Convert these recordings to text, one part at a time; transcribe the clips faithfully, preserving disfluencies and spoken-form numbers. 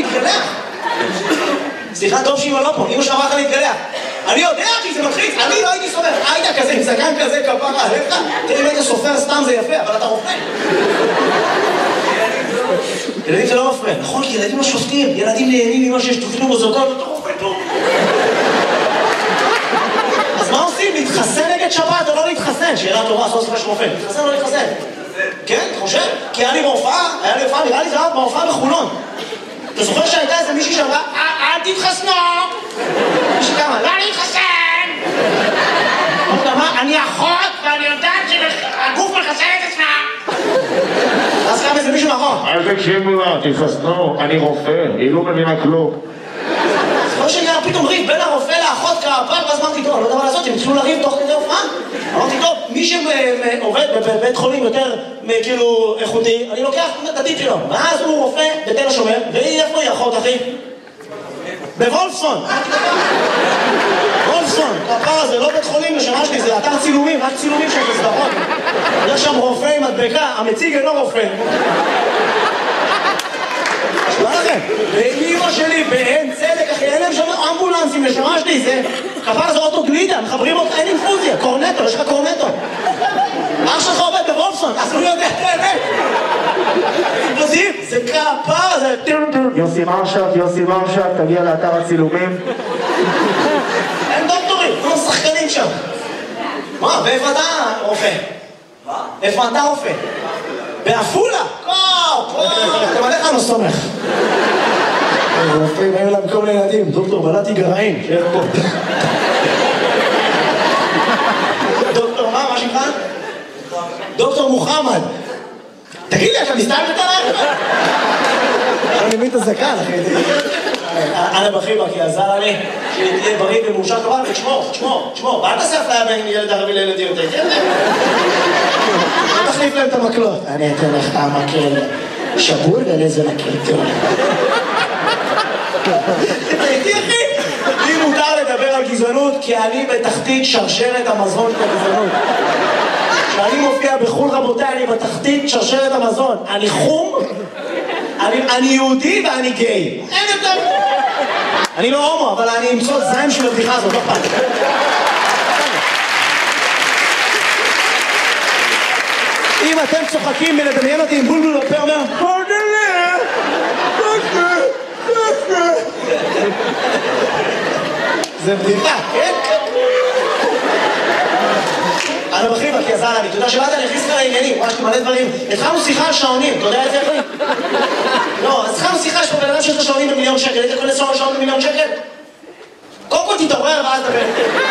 להתגלח. סליחה, טוב שאמא לא פה, אמא שאמרה לך להתגלח. אני יודע כי זה מלחיץ, אני לא הייתי סופר. היית כזה, עם זקן כזה, כפרה עליך. תראי, אם היית סופר סתם זה יפה, אבל אתה רופא. ילדים זה לא מפריע. נכון, כי ילדים לא שופטים. ילדים נהנים ממה שיש תופנו מוזוקות, אתה רופא טוב. אז מה עושים? להתחסן נגד שבת או לא להתחסן? שאלה טובה, סוף סוף יש רופא. להתחסן או לא להתחסן? כן, אתה חושב? כי היה לי בהופעה, היה לי הופעה, נראה לי זה היה בהופעה בחולון. אתה זוכר שהייתה איזה מישהי שאמרה, אל תתחסנו! מישהי כמה, לא להתחסן! אני אחות ואני יודעת שהגוף מחסן את עצמה! אז קם איזה מישהו מאחור. אל תקשיבו לה, תתחסנו, אני רופא, היא לא מבינה כלום. זוכר שנהיה פתאום ריב בין הרופא לאחות כפר, ואז אמרתי, טוב, אני לא יודע מה לעשות, הם התחילו לריב תוך כדי הופעה. אמרתי, טוב, מי שעובד בבית חולים יותר כאילו איכותי, אני לוקח את הדין שלו. ואז הוא רופא בתל השומר, והיא איפה היא אחות, אחי? בוולפסון. וולפסון, כפר זה לא בית חולים לשנה שלי, זה אתר צילומים, רק צילומים של סדרות. יש שם רופא עם מדבקה, המציג אינו רופא. מה לכם? ואימא שלי באין צדק, אחי, אין להם שם אמבולנסים לשמה שלי, זה כפר זה אוטו גלידה, מחברים אותך, אין אינפוזיה, קורנטו, יש לך קורנטו. אח שלך עובד בוולפסון, אז הוא יודע את האמת. יודעים, זה כפר, זה... יוסי מרשת, יוסי מרשת, תגיע לאתר הצילומים. אין דוקטורים, לא שחקנים שם. מה, ואיפה אתה רופא? מה? איפה אתה רופא? באפולה? קופ! אתה מלך אני לא סומך. רופאים, היו להם כל מיני ילדים, דוקטור בלעתי גרעין, שיהיה פה. דוקטור מה? מה שלך? דוקטור מוחמד. תגיד לי, אתה מסתלבט עליי? אני מבין את הזקן, אחי. אנה בחיבה, כי עזר לי שתהיה בריא ומאושר כבר, ותשמור, תשמור, תשמור. ואל תעשה אפליה בין ילד ערבי לילד יהודי, כן? תחליף להם את המקלות. אני אתן לך את המקל שבור ולאיזה מקל טוב. תראיתי, אחי? לי מותר לדבר על גזענות, כי אני בתחתית שרשרת המזון של הגזענות. כשאני מופיע בחול, רבותיי, אני בתחתית שרשרת המזון. אני חום, אני יהודי ואני גיי. אין יותר... אני לא הומו, אבל אני אמצוא זין של הבדיחה הזאת, לא פעם. אם אתם צוחקים מלדמיין אותי עם בולבול בפה אומר פורדלה, פורדלה, פורדלה. זה בדיחה, כן? אני בחיבה, כי עזר לי, אתה יודע שבאת להכניס לך לעניינים, ממש מלא דברים. התחלנו שיחה על שעונים, אתה יודע את זה אחי? לא, אז התחלנו שיחה, יש פה בן אדם שיש לו שעונים במיליון שקל, היית קונה שעון במיליון שקל? קודם כל תתעורר ואז דבר.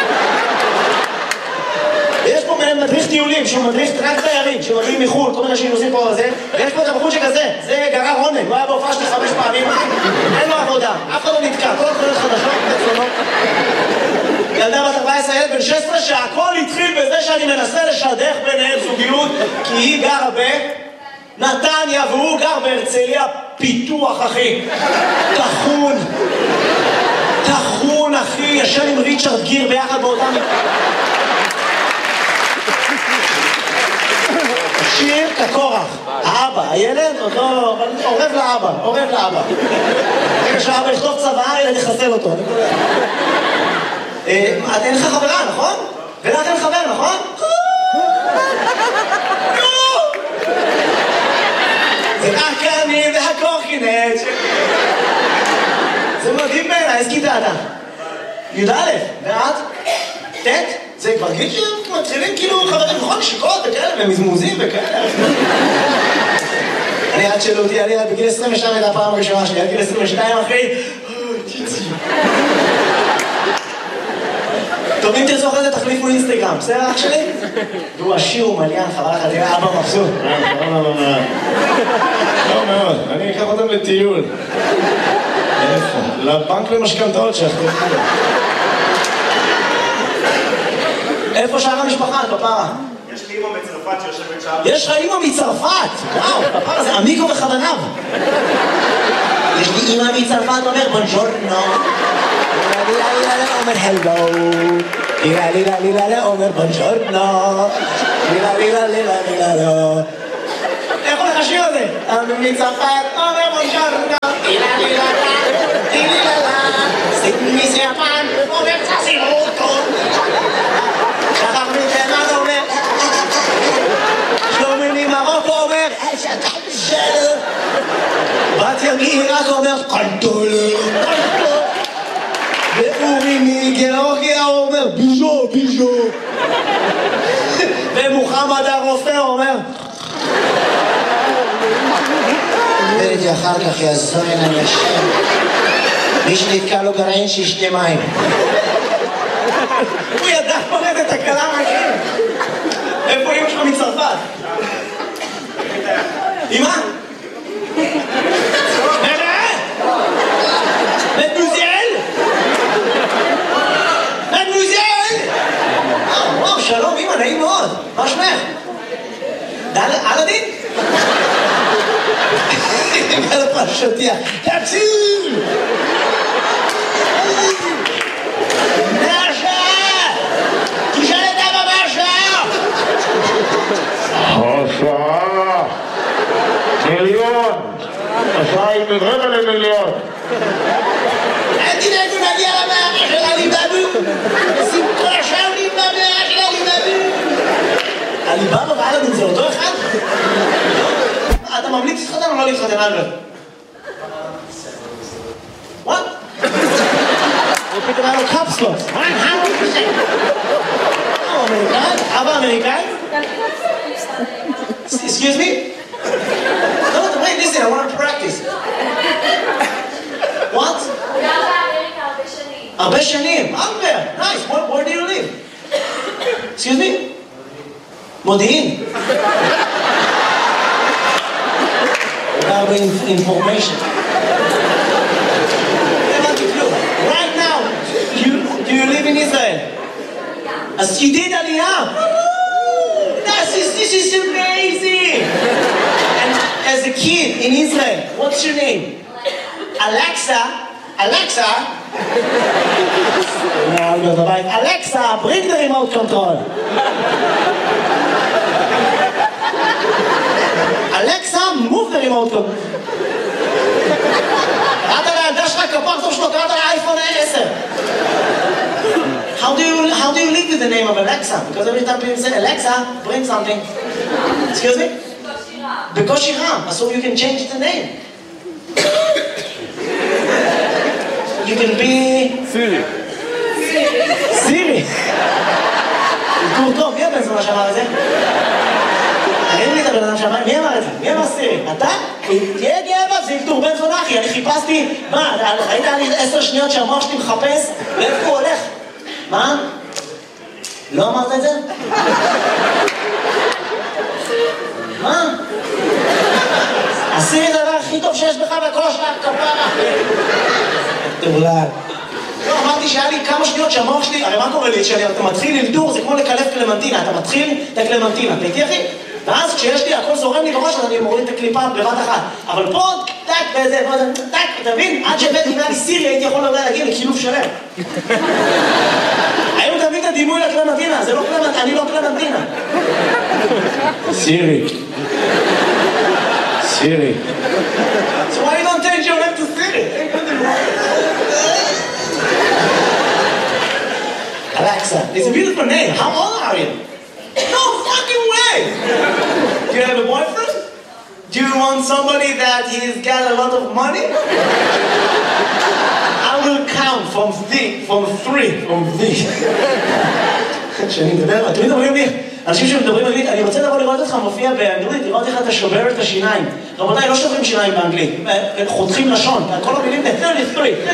ויש פה מדריך טיולים, שהוא מדריך רק תיירים, שמגיעים מחו"ל, כל מיני אנשים נוסעים פה על זה, ויש פה את הבחור שכזה, זה גרר רונן, הוא היה בהופעה שלי חמש פעמים, אין לו עבודה, אף אחד לא נתקע, כל התחולות חדשות, תצונות. ילדה בת ארבע עשרה, ילד בן שש עשרה, שהכל התחיל בזה שאני מנסה לשדך ביניהם זוגיות, כי היא גרה בנתניה והוא גר בהרצליה פיתוח, אחי. תחון. תחון, אחי, ישן עם ריצ'רד גיר ביחד באותם... שיר כקורח, האבא, הילד עוד לא... עורב לאבא, עורב לאבא. רגע שהאבא יכתוב צבא, ילד יחסל אותו. את אין לך חברה, נכון? ולך אין חבר, נכון? זה רק אני והקורקינט. זה מדהים בעיניי, איזה כיתה אתה? י"א, ואת? ט'? זה כבר גיל שמתחילים כאילו חברים, נכון? שיקות וכאלה, ומזמוזים וכאלה. אני עד שאלו אותי, אני בגיל עשרים ושתיים הייתה הפעם הראשונה שלי, עד גיל עשרים ושתיים אחי. טוב, אם תרצו אחרי זה תחליפו אינסטגרם, בסדר אח שלי? והוא עשיר ומליין, חבל לך, תראה אבא מבסוט. לא מאוד, אני אקח אותם לטיול. איפה? לבנק למשכנתאות שאחתו. איפה שאר המשפחה, כפרה? יש לי אמא מצרפת שיושבת שם. יש לך אמא מצרפת! וואו, כפרה זה עמיקו וחבניו. יש לי אמא מצרפת אומר בונג'ורנו. אומר הלו. לילה לילה לילה אומר בונג'ורנו. לילה לילה לילה לילה. איך הולך השיר הזה? אמא מצרפת אומר בונג'ורנו. לילה לילה לילה. היא רק אומרת קלטול, קלטול. ואורי מגיאורגיה אומר ביז'ו, ביז'ו. ומוחמד הרופא אומר ודי אחר כך יעזור אליי השם. מי שנתקע לו גרעין שישתה מים. הוא ידע פורט את הקלה מהכם. איפה אמא שלך מצרפת? אמא? מדמוזל? מדמוזל? וואו, שלום אמא, נעים מאוד. מה שמך? אלאדין? על הפרשתיה. תציל! מרשה! תשאל את אבא מרשה! השעה מיליון, השעה היא מרבע למיליון. אל תדאגו, נגיע למאה של עליבאבו. שמחה שאולים במאה של עליבאבו. עליבאבו ואלאדין זה אותו אחד? אתה ממליץ להתחתן או לא להתחתן, אלברט? What? הוא פתאום היה לו קפסלוס. הוא אמריקאי? אבא אמריקאי? Excuse me? No, wait, listen, I want to practice. What? הרבה שנים. אלברט, nice. Where, where do you live? Excuse me? מודיעין. הרבה information. Right now, you, do you live in Israel? As you did Aliyah. This is, this is amazing. And as a kid in Israel, what's your name? Alexa. Alexa. Alexa, bring the remote control. Alexa, move the remote control. קראת לילדה שלך כפר טוב שלו, קראת לאייפון עשר. How do you how do you live with the name of Alexa? Because every time people say Alexa, bring something. Excuse me? בקושי רם. So you can change the name. You can be Siri. Siri. טוב טוב, מי הבן זונה שאמר את זה? אין לי את הבן אדם שאמר, מי אמר את זה? מי אמר סירי? אתה? תהיה גאה זה ילתור בן זונה אחי, אני חיפשתי, מה, ראית לי עשר שניות שהמוח שלי מחפש? לאיפה הוא הולך? מה? לא אמרת את זה? מה? הסירי זה הדבר הכי טוב שיש בך בכל השנה כפרה. תבולד. לא, אמרתי שהיה לי כמה שניות שהמוח שלי, הרי מה קורה לי? כשאתה מתחיל ללדור זה כמו לקלף קלמנטינה, אתה מתחיל את הקלמנטינה, אתה איתי אחי? ואז כשיש לי, הכל זורם לי בראש, אז אני מוריד את הקליפה בבת אחת. אבל פה, טק, וזה, טק, אתה מבין? עד שבאתי אם היה לי סירי, הייתי יכול להגיע לקילוף שלם. היום תביא את הדימוי לקלמנטינה, זה לא קלמנטינה, אני לא קלמנטינה. סירי. סירי. So why you don't change your name to Siri? Alexa, it's a beautiful name. How old are you? No fucking way! Do you have a boyfriend? Do you want somebody that he's got a lot of money? I will count from three, from three, from three. כשאני מדבר, תמיד אומרים לי, אנשים שמדברים אנגלית, אני רוצה לבוא לראות אותך מופיע באנגלית, לראות איך אתה שובר את השיניים. רבותיי, לא שוברים שיניים באנגלית, חותכים לשון, כל המילים ב-שלושים ושלוש.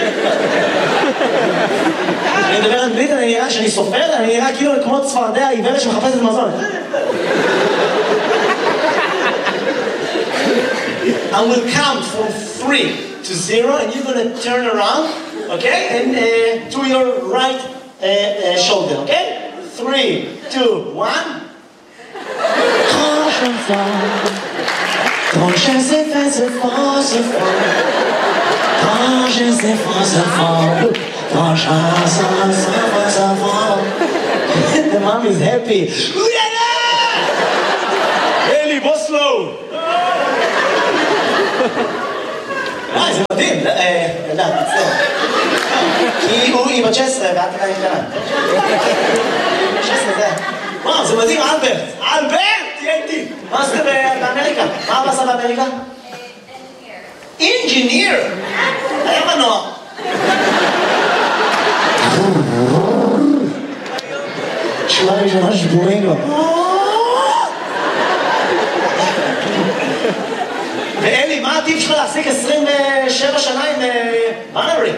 אני מדבר אנגלית, אני נראה שאני סופר, אני נראה כאילו כמו צפרדע עיוורת שמחפשת מזון. I will count from three to zero and you're going to turn around, okay? And uh, to your right uh, uh, shoulder, okay? Three, two, one. Grand chanson, grand chanson, c'est fort, c'est fort. Grand chanson, c'est fort. Grand chanson, c'est fort. The mom is happy. Eli, בוסלו. וואי, זה מדהים. ילדה, תצטער. כי הוא היא בת שש עשרה ואת עדיין קטנה. שש עשרה זה. וואו, זה מדהים, אלברט. אלברט! תהיה איתי. מה עשית באמריקה? מה אבא עשה באמריקה? אינג'יניר! היה מנוע. שורה ראשונה שבורים לו. ואלי, מה הטיפ שלך להעסיק עשרים ושבע שנה עם מנרי?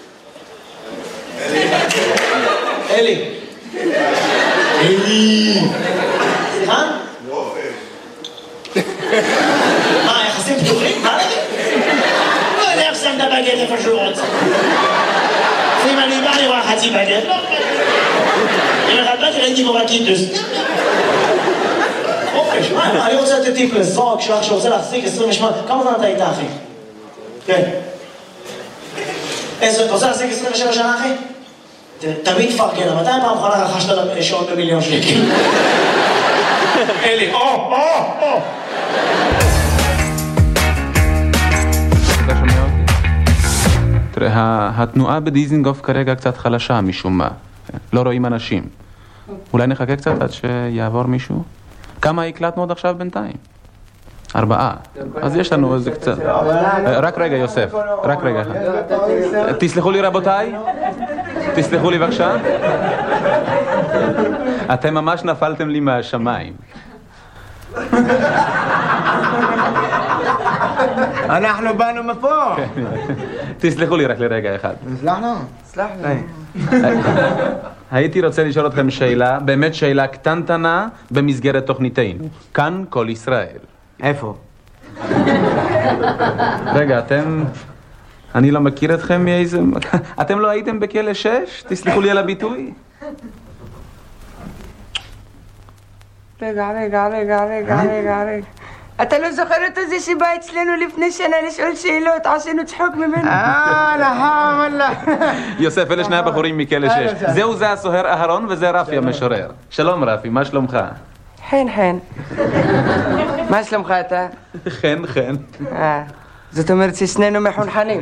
אלי. אלי. סליחה? מה, יחסים פתוחים? מה נגיד? לא יודע איך שם את הבגט איפה שהוא רוצה. אם אני בא לראה חצי בגט, לא בגט. אם אחד בגט ראיתי בו בקיטוס. אוקיי, שמע, אני רוצה לתת טיפ לזרוק שלך שרוצה להחזיק עשרים ושמונה. כמה זמן אתה איתה, אחי? כן. איזה, אתה רוצה להחזיק עשרים ושבע שנה, אחי? תמיד פרגן, מתי פעם אחרונה רכשת שעון במיליון שקל? אלי, או, או, או! אתה שומע אותי? תראה, התנועה בדיזינגוף כרגע קצת חלשה משום מה. לא רואים אנשים. אולי נחכה קצת עד שיעבור מישהו? כמה הקלטנו עוד עכשיו בינתיים? ארבעה. אז יש לנו איזה קצת. רק רגע, יוסף. רק רגע. תסלחו לי רבותיי. תסלחו לי בבקשה. אתם ממש נפלתם לי מהשמיים. אנחנו באנו מפה. תסלחו לי רק לרגע אחד. סלחנו? סלחנו. הייתי רוצה לשאול אתכם שאלה, באמת שאלה קטנטנה במסגרת תוכניתנו. כאן כל ישראל. איפה? רגע, אתם... אני לא מכיר אתכם מאיזה... אתם לא הייתם בכלא שש? תסלחו לי על הביטוי. רגע, רגע, רגע, רגע, רגע, רגע. אתה לא זוכר את זה שבא אצלנו לפני שנה לשאול שאלות, עשינו צחוק ממנו? אה, לחם, אללה. יוסף, אלה שני הבחורים מכלא שש. זהו זה הסוהר אהרון וזה רפי המשורר. שלום רפי, מה שלומך? חן, חן. מה שלומך אתה? חן, חן. אה, זאת אומרת ששנינו מחונכנים.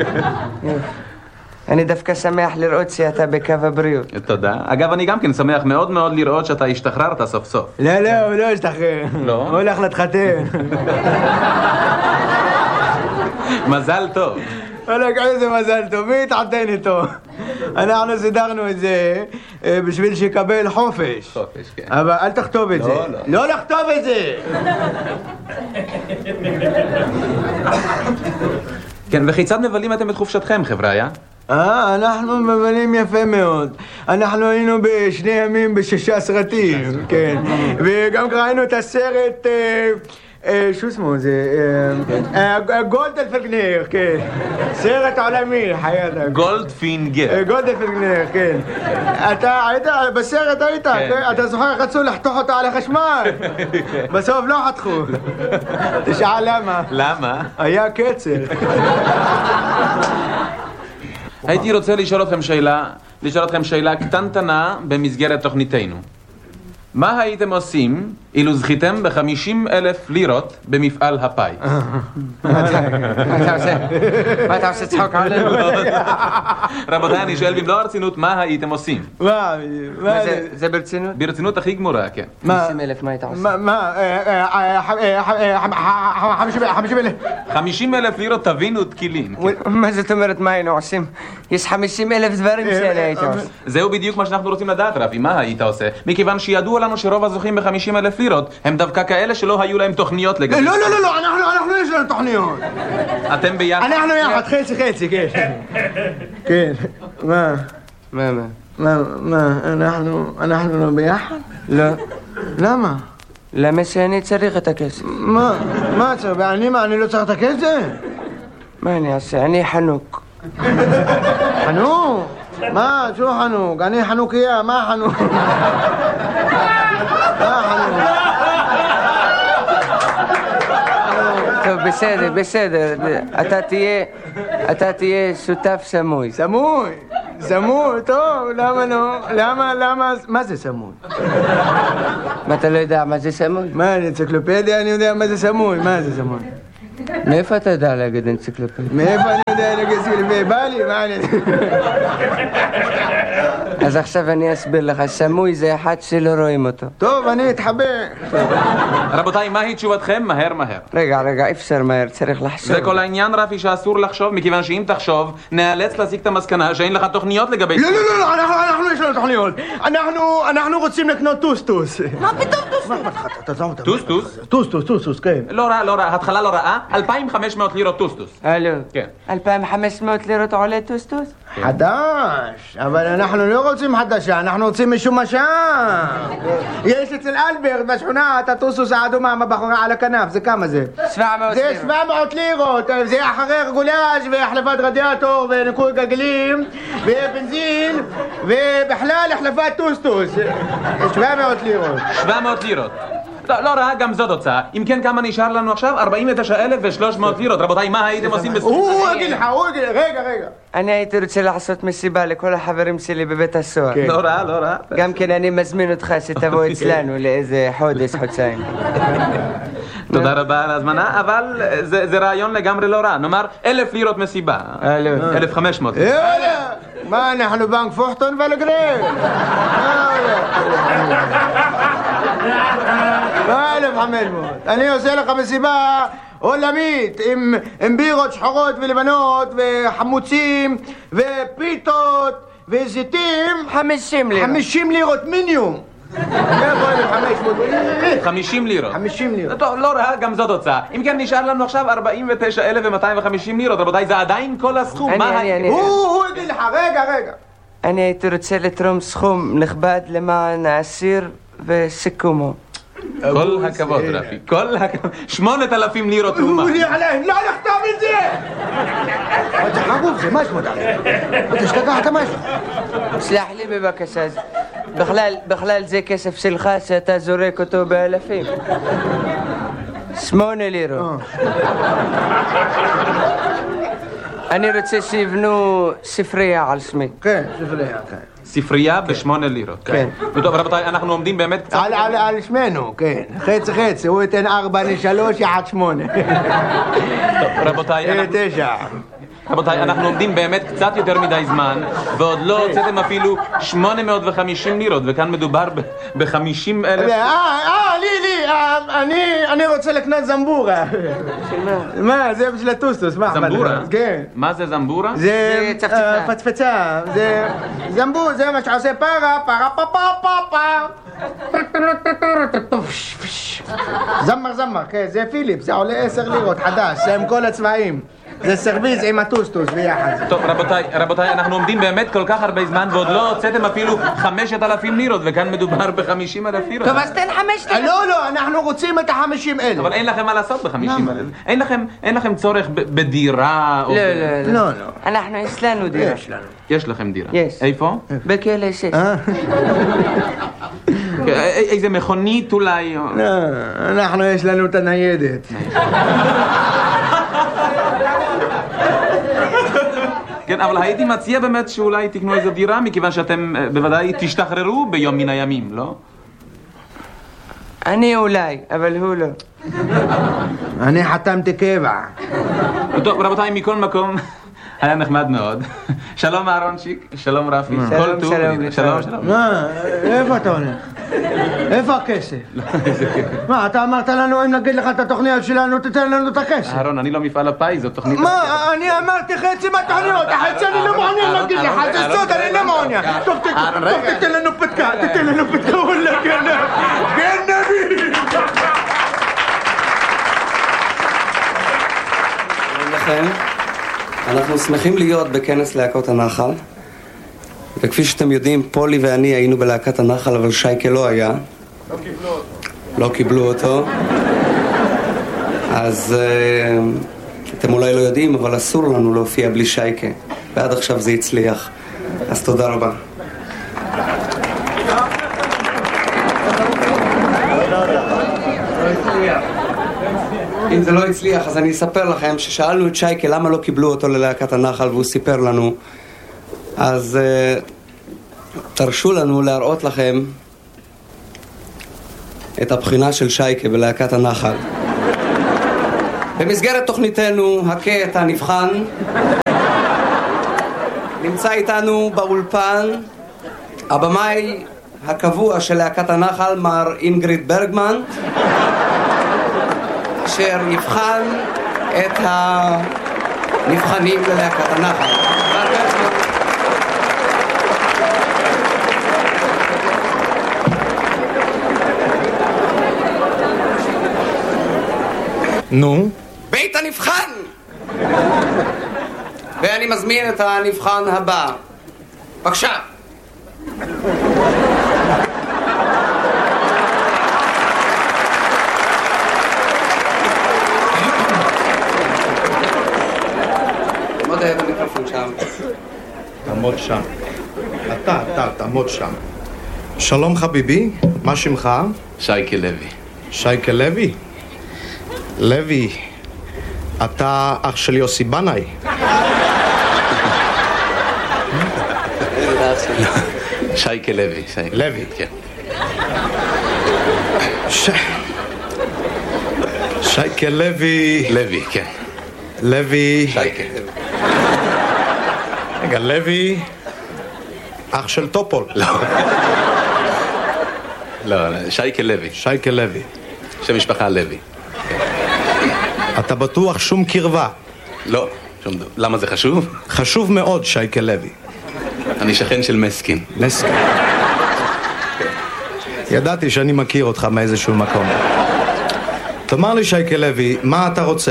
אני דווקא שמח לראות שאתה בקו הבריאות. תודה. אגב, אני גם כן שמח מאוד מאוד לראות שאתה השתחררת סוף סוף. לא, לא, הוא לא השתחרר. לא? הוא הולך להתחתן. מזל טוב. וואלק, איזה מזל טוב, מי התחתן איתו? אנחנו סידרנו את זה בשביל שיקבל חופש. חופש, כן. אבל אל תכתוב את זה. לא, לא. לא לכתוב את זה! כן, וכיצד מבלים אתם את חופשתכם, חבריה? אה, אנחנו מבלים יפה מאוד. אנחנו היינו בשני ימים בשישה סרטים, כן. וגם ראינו את הסרט... שו שמו זה? גולדפינגר, כן. סרט עולמי, חייאתק. גולדפינגר. גולדפינגר, כן. אתה היית, בסרט היית, אתה זוכר, רצו לחתוך אותה על החשמל. בסוף לא חתכו. תשאל למה. למה? היה קצר. הייתי רוצה לשאול אתכם שאלה, לשאול אתכם שאלה קטנטנה במסגרת תוכניתנו. מה הייתם עושים אילו זכיתם ב-חמישים אלף לירות במפעל הפאי? מה אתה עושה? מה אתה עושה צחוק עלינו? רבותיי, אני שואל במלוא הרצינות, מה הייתם עושים? מה? זה ברצינות? ברצינות הכי גמורה, כן. חמישים אלף, מה היית עושה? מה? חמישים אלף. חמישים אלף לירות תבינו תקילין. מה זאת אומרת מה היינו עושים? יש חמישים אלף דברים שאני הייתי עושה. זהו בדיוק מה שאנחנו רוצים לדעת, רבי, מה היית עושה? מכיוון שידוע לנו שרוב הזוכים ב-חמישים אלף לירות הם דווקא כאלה שלא היו להם תוכניות לגבי... לא, לא, לא, לא, אנחנו יש לנו תוכניות. אתם ביחד? אנחנו יחד, חצי חצי, כן. כן. מה? מה, מה? מה, מה, אנחנו, אנחנו לא ביחד? לא. למה? למה שאני צריך את הכסף? מה? מה צריך? ואני מה, אני לא צריך את הכסף? מה אני אעשה? אני חנוק. חנוק? מה? שו חנוק? אני חנוכיה, מה חנוק? מה חנוק? טוב, בסדר, בסדר. אתה תהיה, אתה תהיה שותף סמוי. סמוי? סמוי? טוב, למה לא? למה, למה? מה זה סמוי? מה, אתה לא יודע מה זה סמוי? מה, אנציקלופדיה אני יודע מה זה סמוי? מה זה סמוי? מאיפה אתה יודע להגיד אנציקלופדיה? מאיפה אני יודע להגיד אנציקלופדיה? בא לי, מה אני... אז עכשיו אני אסביר לך, סמוי זה אחד שלא רואים אותו. טוב, אני אתחבר. רבותיי, מהי תשובתכם? מהר מהר. רגע, רגע, אפשר מהר, צריך לחשוב. זה כל העניין, רפי, שאסור לחשוב, מכיוון שאם תחשוב, נאלץ להסיק את המסקנה שאין לך תוכניות לגבי... לא, לא, לא, אנחנו, אנחנו יש לנו תוכניות. אנחנו, אנחנו רוצים לקנות טוסטוס. מה פתאום טוסטוס? טוסטוס? טוסטוס, טוסטוס, כן. לא רע, לא רע, התחלה לא רעה, אלפיים וחמש מאות לירות טוסטוס. הלו. כן. אלפיים וחמש מאות לירות עולה טוסטוס? חדש, אבל אנחנו לא רוצים חדשה, אנחנו רוצים משומשה. יש אצל אלברט בשכונה את הטוסטוס האדומה עם הבחורה על הכנף, זה כמה זה? שבע מאות זה לירות. שבע מאות לירות, זה אחרי רגולאז' והחלפת רדיאטור וניקוי גלגלים ובנזין ובכלל החלפת טוסטוס. שבע מאות לירות. שבע מאות לירות. לא, לא רע, גם זאת הוצאה. אם כן, כמה נשאר לנו עכשיו? ארבעים ותשעה אלף ושלוש מאות לירות. רבותיי, מה הייתם עושים בסוף? הוא יגיד לך, הוא יגיד, רגע, רגע. אני הייתי רוצה לעשות מסיבה לכל החברים שלי בבית הסוהר. לא רע, לא רע. גם כן אני מזמין אותך שתבוא אצלנו לאיזה חודש, חודשיים. תודה רבה על ההזמנה, אבל זה, זה רעיון לגמרי לא רע. נאמר, אלף לירות מסיבה. אלף וחמש מאות. יאללה! מה, אנחנו בנק פוחטון ולגרב? מה אלף וחמש מאות? אני עושה לך מסיבה עולמית עם בירות שחורות ולבנות וחמוצים ופיתות וזיתים. חמישים לירות. חמישים לירות מינימום. חמישים לירות. חמישים לירות. טוב, לא רע, גם זאת הוצאה. אם כן, נשאר לנו עכשיו ארבעים ותשעה אלף ומאתיים וחמישים לירות. רבותיי, זה עדיין כל הסכום. אני, מה... אני, אני. הוא, הוא יגיד לך, רגע, רגע. אני הייתי רוצה לתרום סכום נכבד למען האסיר וסיכומו. כל הכבוד, רפי. כל הכבוד. שמונת אלפים לירות תרומה. הוא לי עליהם, לא לכתוב את זה! מה גוף זה? מה שמות עליהם? תשתגעת משהו. סלח לי בבקשה, בכלל, בכלל זה כסף שלך שאתה זורק אותו באלפים. שמונה לירות. אני רוצה שיבנו ספרייה על שמי. כן, ספרייה, כן. ספרייה בשמונה לירות. כן. טוב, רבותיי, אנחנו עומדים באמת קצת... על, על, על שמנו, כן. חצי חצי, הוא ייתן ארבע לשלוש, יחד שמונה. טוב, רבותיי, אנחנו... תשע. רבותיי, אנחנו עומדים באמת קצת יותר מדי זמן, ועוד לא הוצאתם אפילו שמונה מאות וחמישים לירות, וכאן מדובר ב-חמישים אלף... אה, אה, לי, לי, אני, אני רוצה לקנות זמבורה. מה, זה בשביל הטוסטוס, מה? זמבורה? כן. מה זה זמבורה? זה פצפצה, זה זמבור, זה מה שעושה פרה, פרה, פה, פה, פה, פה. זמר, זמר, כן, זה פיליפ, זה עולה עשר לירות, חדש, זה עם כל הצבעים. זה סרוויז עם הטוסטוס ביחד. טוב, רבותיי, רבותיי, אנחנו עומדים באמת כל כך הרבה זמן ועוד לא הוצאתם אפילו חמשת אלפים לירות, וכאן מדובר בחמישים אלף לירות. טוב, אז תן חמשת אלף. לא, לא, אנחנו רוצים את החמישים אלף. אבל אין לכם מה לעשות בחמישים אלף. אין לכם, אין לכם צורך בדירה או... לא, לא, לא, לא. אנחנו, יש לנו דירה. יש לנו. יש לכם דירה. יש. איפה? בכלא שש. איזה מכונית אולי? לא, אנחנו יש לנו את הניידת. כן, אבל הייתי מציע באמת שאולי תקנו איזו דירה, מכיוון שאתם בוודאי תשתחררו ביום מן הימים, לא? אני אולי, אבל הוא לא. אני חתמתי קבע. טוב, רבותיי, מכל מקום, היה נחמד מאוד. שלום אהרונצ'יק, שלום רפי. שלום, שלום. שלום, שלום. מה? איפה אתה הולך? איפה הכסף? מה, אתה אמרת לנו אם נגיד לך את התוכניות שלנו, תתן לנו את הכסף. אהרון, אני לא מפעל הפיס, זו תוכנית... מה? אני אמרתי חצי מהתוכניות, החצי אני לא מעוניין להגיד לך, זה סוד, אני לא מעוניין. טוב, תתן לנו פתקה, תתן לנו פתקה, וואלה, גנב, גנבי! לכם, אנחנו שמחים להיות בכנס להקות הנחל, וכפי שאתם יודעים, פולי ואני היינו בלהקת הנחל, אבל שייקה לא היה. לא קיבלו אותו. לא קיבלו אותו. אז uh, אתם אולי לא יודעים, אבל אסור לנו להופיע בלי שייקה, ועד עכשיו זה הצליח. אז תודה רבה. אם זה לא הצליח, אז אני אספר לכם ששאלנו את שייקה למה לא קיבלו אותו ללהקת הנחל, והוא סיפר לנו. אז uh, תרשו לנו להראות לכם את הבחינה של שייקה בלהקת הנחל. במסגרת תוכניתנו הכה את הנבחן נמצא איתנו באולפן הבמאי הקבוע של להקת הנחל, מר אינגריד ברגמן, אשר יבחן את הנבחנים ללהקת הנחל. נו? בית הנבחן! ואני מזמין את הנבחן הבא. בבקשה. תעמוד ליד המיקרופון שם. תעמוד שם. אתה, אתה, תעמוד שם. שלום חביבי, מה שמך? שייקה לוי. שייקה לוי? לוי, אתה אח של יוסי בנאי. שייקה לוי. לוי. כן. שייקה לוי. לוי, כן. לוי. שייקה. רגע, לוי, אח של טופול. לא. לא, שייקה לוי. שייקה לוי. שם משפחה לוי. אתה בטוח שום קרבה? לא, שום דבר. למה זה חשוב? חשוב מאוד, שייקה לוי. אני שכן של מסקין. מסקין. ידעתי שאני מכיר אותך מאיזשהו מקום. תאמר לי, שייקה לוי, מה אתה רוצה?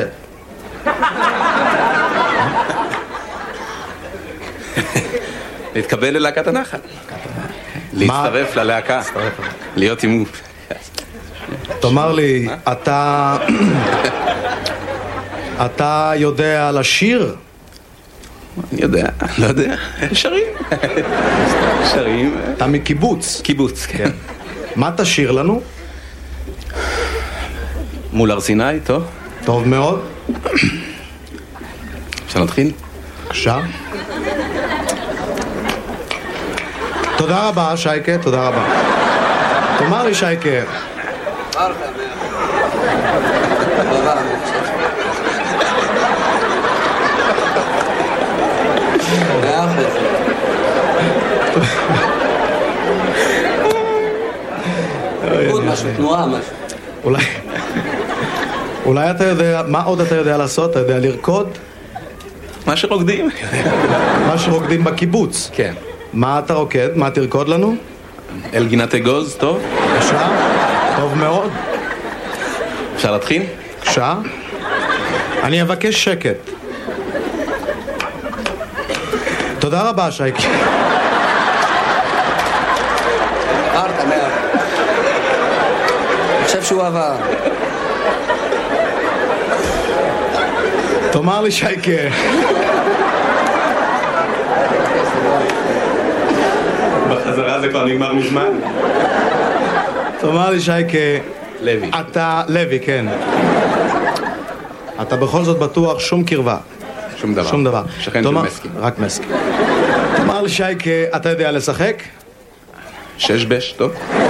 להתקבל ללהקת הנחל. להצטרף ללהקה. להיות עם... תאמר לי, אתה... אתה יודע לשיר? אני יודע, לא יודע. שרים. שרים. אתה מקיבוץ. קיבוץ, כן. מה תשיר לנו? מול הר סיני, טוב. טוב מאוד. אפשר להתחיל? בבקשה. תודה רבה, שייקה, תודה רבה. תאמר לי, שייקה. עוד משהו, תנועה, משהו. אולי... אולי אתה יודע... מה עוד אתה יודע לעשות? אתה יודע לרקוד? מה שרוקדים. מה שרוקדים בקיבוץ. כן. מה אתה רוקד? מה תרקוד לנו? אל גינת אגוז, טוב. בבקשה. טוב מאוד. אפשר להתחיל? בבקשה. אני אבקש שקט. תודה רבה, שייקה. עברת, מאה. אני חושב שהוא עבר. תאמר לי, שייקה. בחזרה זה כבר נגמר מזמן. תאמר לי, שייקה. לוי. אתה... לוי, כן. אתה בכל זאת בטוח שום קרבה. שום דבר. שום דבר. שכן של מסקין. רק מסקין. תאמר לי, שייקה, אתה יודע לשחק? שש בש, טוב.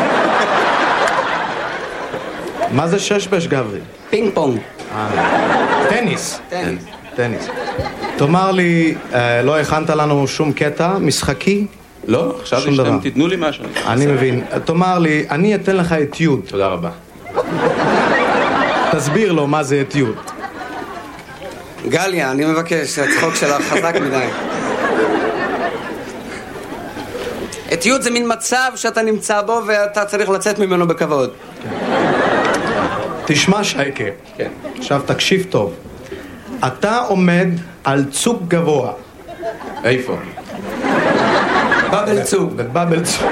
מה זה שש בש, גברי? פינג פונג. טניס. טניס. טניס. תאמר לי, לא הכנת לנו שום קטע משחקי? לא, עכשיו שאתם תיתנו לי משהו. אני מבין. תאמר לי, אני אתן לך אתיוד. תודה רבה. תסביר לו מה זה אתיוד. גליה, אני מבקש, הצחוק שלך חזק מדי. אתיוד זה מין מצב שאתה נמצא בו ואתה צריך לצאת ממנו בכבוד. תשמע, שייקה. כן. עכשיו תקשיב טוב. אתה עומד על צוק גבוה. איפה? בבל צוק. בבל צוק.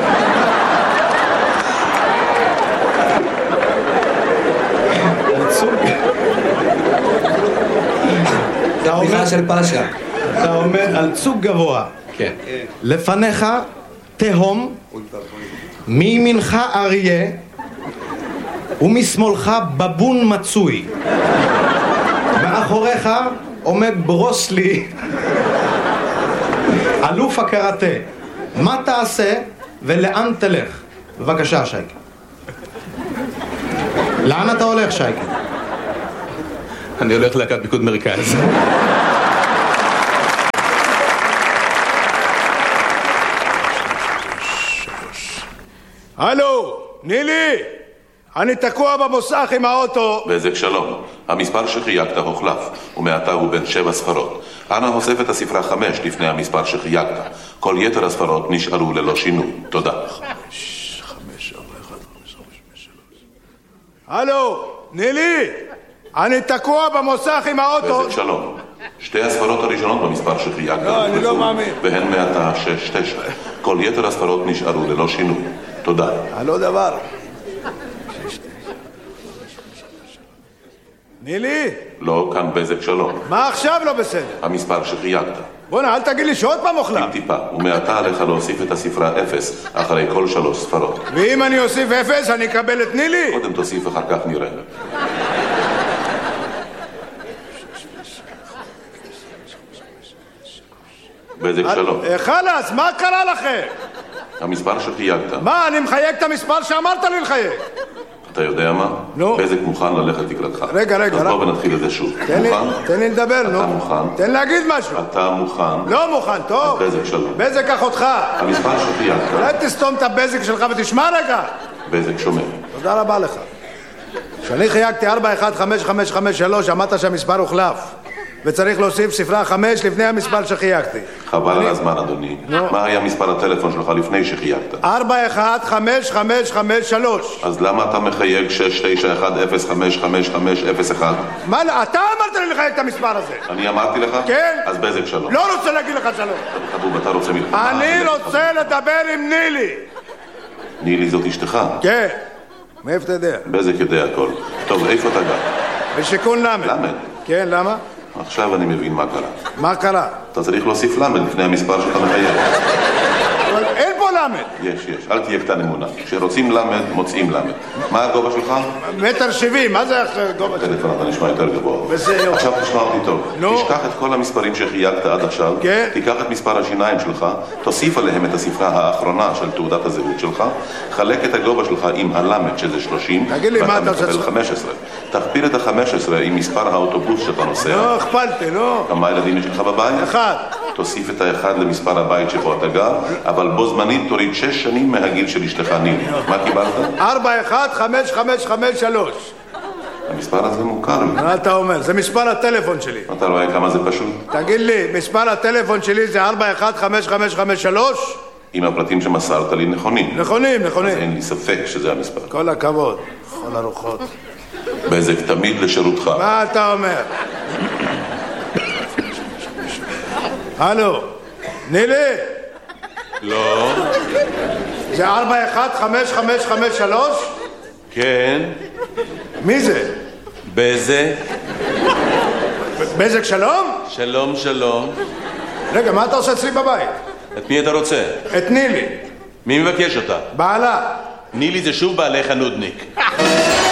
זה בדיחה של פאשה. אתה עומד על צוק גבוה. כן. לפניך תהום, מימינך אריה, ומשמאלך בבון מצוי. מאחוריך עומד ברוסלי, אלוף הקראטה. מה תעשה ולאן תלך? בבקשה, שייקה. לאן אתה הולך, שייקה? אני הולך להקת פיקוד מרכז. הלו, נילי! אני תקוע במוסך עם האוטו. בזק שלום, המספר שחייגת הוחלף, ומעתה הוא בין שבע ספרות. אנא הוסף את הספרה חמש לפני המספר שחייגת. כל יתר הספרות נשארו ללא שינוי. תודה. חמש, חמש, ארבע, אחד, חמש, חמש, שלוש. הלו, נילי! אני תקוע במוסך עם האוטו. בזק שלום, שתי הספרות הראשונות במספר שחייגת לא, אני לא מאמין. והן מעתה שש, תשע. כל יתר הספרות נשארו ללא שינוי. תודה. הלא דבר. נילי? לא, כאן בזק שלום. מה עכשיו לא בסדר? המספר שחייגת. בוא'נה, אל תגיד לי שעוד פעם אוכלה. טיפה, ומעתה עליך להוסיף את הספרה אפס אחרי כל שלוש ספרות. ואם אני אוסיף אפס, אני אקבל את נילי? קודם תוסיף, אחר כך נראה. בזק שלום. חלאס, מה קרה לכם? המספר שחייגת. מה, אני מחייג את המספר שאמרת לי לחייג. אתה יודע מה? נו. בזק מוכן ללכת לקראתך. רגע, רגע. אז בוא ונתחיל את זה שוב. תן לי, מוכן? תן לי לדבר, נו. אתה מוכן? תן להגיד משהו. אתה מוכן? לא מוכן, טוב. אז בזק שלום. בזק אחותך. המספר שחייגת. אולי תסתום את הבזק שלך ותשמע רגע. בזק שומע. תודה רבה לך. כשאני חייגתי ארבע אחת חמש חמש חמש שלוש, אמרת שהמספר הוחלף. וצריך להוסיף ספרה חמש לפני המספר שחייגתי. חבל על הזמן, אדוני. מה היה מספר הטלפון שלך לפני שחייגת? ארבע אחת חמש חמש חמש שלוש. אז למה אתה מחייג שש תשע אחת אפס חמש חמש חמש אפס אחת? מה, אתה אמרת לי לחייג את המספר הזה. אני אמרתי לך? כן. אז בזק שלום. לא רוצה להגיד לך שלום. חבוב, אתה רוצה מלחמה? אני רוצה לדבר עם נילי. נילי זאת אשתך? כן. מאיפה אתה יודע? בזק יודע הכל. טוב, איפה אתה גר? בשיכון למד. למד? כן, למה? עכשיו אני מבין מה קרה. מה קרה? אתה צריך להוסיף למד לפני המספר שאתה מחייג. אבל אין פה למד. יש, יש. אל תהיה קטן אמונה. כשרוצים למד, מוצאים למד. מה הגובה שלך? מטר שבעים. מה זה הגובה שלך? טלפון, אתה נשמע יותר גבוה. בסדר. עכשיו תשמע אותי טוב. נו. תשכח את כל המספרים שחייגת עד עכשיו. כן. תיקח את מספר השיניים שלך, תוסיף עליהם את הספרה האחרונה של תעודת הזהות שלך, חלק את הגובה שלך עם הלמד שזה שלושים. תגיד לי, מה אתה עושה? ואתה מקבל חמש עשרה. תכפיל את ה-חמש עשרה עם מספר האוטובוס שאתה נוסע. לא, הכפלתי, לא. כמה ילדים יש לך בבית? אחד. תוסיף את האחד למספר הבית שבו אתה גר, אבל בו זמנית תוריד שש שנים מהגיל של אשתך נילי. מה קיבלת? ארבע אחת חמש חמש חמש שלוש. המספר הזה מוכר לי. מה אתה אומר? זה מספר הטלפון שלי. אתה רואה כמה זה פשוט? תגיד לי, מספר הטלפון שלי זה ארבע אחת חמש חמש חמש שלוש? אם הפרטים שמסרת לי נכונים. נכונים, נכונים. אז אין לי ספק שזה המספר. כל הכבוד. כל הרוחות. בזק תמיד לשירותך. מה אתה אומר? הלו, נילי? לא. זה ארבע אחת חמש חמש חמש שלוש? כן. מי זה? בזק. בזק שלום? שלום, שלום. רגע, מה אתה עושה אצלי בבית? את מי אתה רוצה? את נילי. מי מבקש אותה? בעלה. נילי זה שוב בעלך הנודניק.